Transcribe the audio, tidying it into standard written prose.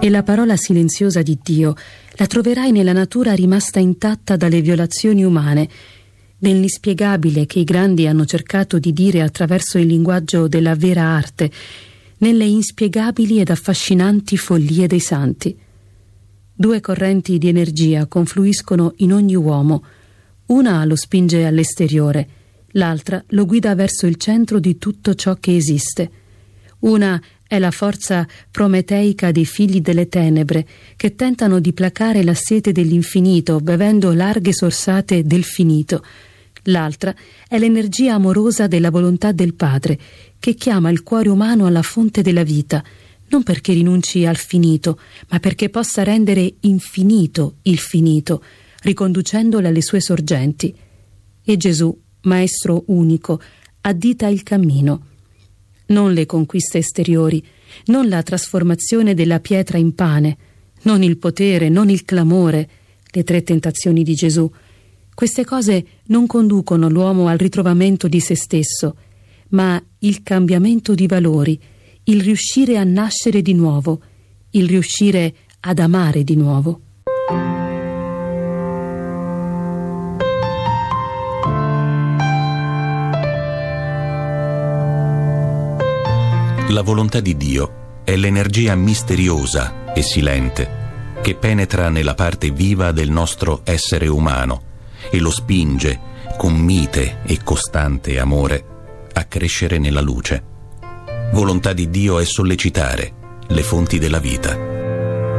E la parola silenziosa di Dio la troverai nella natura rimasta intatta dalle violazioni umane, nell'inspiegabile che i grandi hanno cercato di dire attraverso il linguaggio della vera arte, nelle inspiegabili ed affascinanti follie dei santi. Due correnti di energia confluiscono in ogni uomo, una lo spinge all'esteriore, l'altra lo guida verso il centro di tutto ciò che esiste. Una è la forza prometeica dei figli delle tenebre, che tentano di placare la sete dell'infinito bevendo larghe sorsate del finito. L'altra è l'energia amorosa della volontà del Padre, che chiama il cuore umano alla fonte della vita, non perché rinunci al finito, ma perché possa rendere infinito il finito, riconducendolo alle sue sorgenti. E Gesù, Maestro unico, addita il cammino. Non le conquiste esteriori, non la trasformazione della pietra in pane, non il potere, non il clamore, le 3 tentazioni di Gesù. Queste cose non conducono l'uomo al ritrovamento di se stesso, ma il cambiamento di valori, il riuscire a nascere di nuovo, il riuscire ad amare di nuovo. La volontà di Dio è l'energia misteriosa e silente che penetra nella parte viva del nostro essere umano e lo spinge, con mite e costante amore, a crescere nella luce. Volontà di Dio è sollecitare le fonti della vita.